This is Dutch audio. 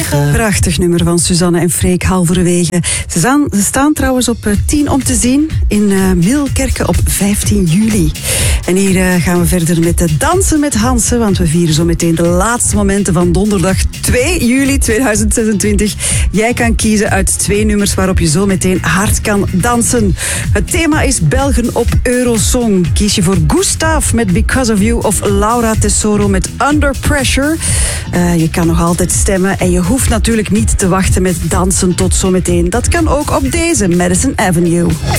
9. Prachtig nummer van Suzanne en Freek, halverwege. Ze staan trouwens op 10 om te zien in Middelkerke op 15 juli. En hier gaan we verder met de Dansen met Hansen, want we vieren zo meteen de laatste momenten van donderdag 2 juli 2026. Jij kan kiezen uit 2 nummers waarop je zo meteen hard kan dansen. Het thema is Belgen op Eurosong. Kies je voor Gustav met Because of You of Laura Tesoro met Under Pressure? Je kan nog altijd stemmen en je hoeft natuurlijk niet te wachten met dansen tot zometeen. Dat kan ook op deze Madison Avenue.